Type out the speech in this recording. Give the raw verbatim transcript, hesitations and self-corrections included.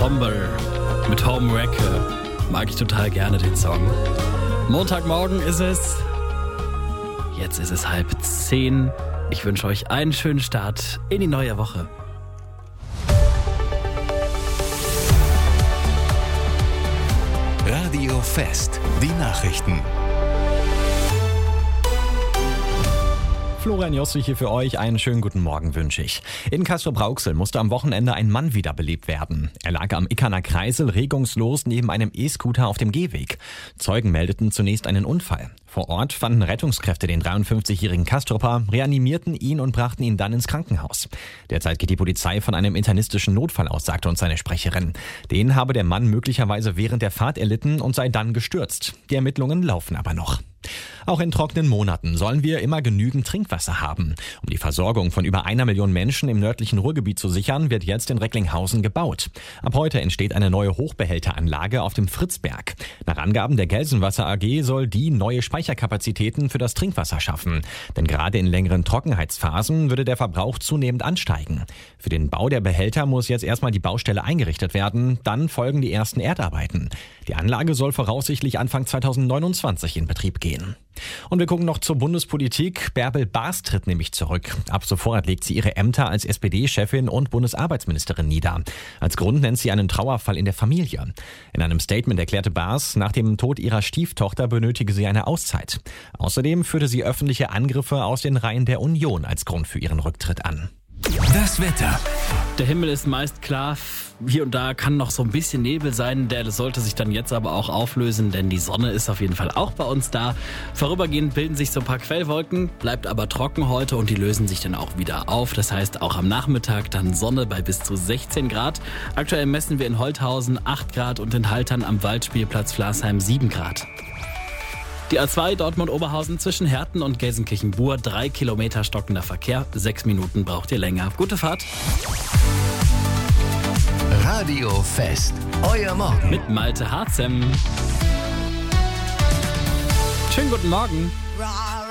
Ensemble mit Home Wrecke. Mag ich total gerne den Song. Montagmorgen ist es. Jetzt ist es halb zehn. Ich wünsche euch einen schönen Start in die neue Woche. Radio Fest, die Nachrichten. Florian Jossi hier für euch. Einen schönen guten Morgen wünsche ich. In Castrop-Rauxel musste am Wochenende ein Mann wiederbelebt werden. Er lag am Ickerner Kreisel regungslos neben einem E-Scooter auf dem Gehweg. Zeugen meldeten zunächst einen Unfall. Vor Ort fanden Rettungskräfte den dreiundfünfzigjährigen Castropper, reanimierten ihn und brachten ihn dann ins Krankenhaus. Derzeit geht die Polizei von einem internistischen Notfall aus, sagte uns seine Sprecherin. Den habe der Mann möglicherweise während der Fahrt erlitten und sei dann gestürzt. Die Ermittlungen laufen aber noch. Auch in trockenen Monaten sollen wir immer genügend Trinkwasser haben. Um die Versorgung von über einer Million Menschen im nördlichen Ruhrgebiet zu sichern, wird jetzt in Recklinghausen gebaut. Ab heute entsteht eine neue Hochbehälteranlage auf dem Fritzberg. Nach Angaben der Gelsenwasser A G soll die neue Speicherkapazitäten für das Trinkwasser schaffen. Denn gerade in längeren Trockenheitsphasen würde der Verbrauch zunehmend ansteigen. Für den Bau der Behälter muss jetzt erstmal die Baustelle eingerichtet werden. Dann folgen die ersten Erdarbeiten. Die Anlage soll voraussichtlich Anfang zweitausendneunundzwanzig in Betrieb gehen. Und wir gucken noch zur Bundespolitik. Bärbel Baas tritt nämlich zurück. Ab sofort legt sie ihre Ämter als S P D-Chefin und Bundesarbeitsministerin nieder. Als Grund nennt sie einen Trauerfall in der Familie. In einem Statement erklärte Baas, nach dem Tod ihrer Stieftochter benötige sie eine Auszeit. Außerdem führte sie öffentliche Angriffe aus den Reihen der Union als Grund für ihren Rücktritt an. Das Wetter. Der Himmel ist meist klar. Hier und da kann noch so ein bisschen Nebel sein. Der sollte sich dann jetzt aber auch auflösen, denn die Sonne ist auf jeden Fall auch bei uns da. Vorübergehend bilden sich so ein paar Quellwolken, bleibt aber trocken heute und die lösen sich dann auch wieder auf. Das heißt auch am Nachmittag dann Sonne bei bis zu sechzehn Grad. Aktuell messen wir in Holthausen acht Grad und in Haltern am Waldspielplatz Flasheim sieben Grad. Die A zwei Dortmund-Oberhausen zwischen Herten und Gelsenkirchen-Bur, drei Kilometer stockender Verkehr, sechs Minuten braucht ihr länger. Gute Fahrt. Radio Fest, euer Morgen. Mit Malte Harzem. Schönen guten Morgen.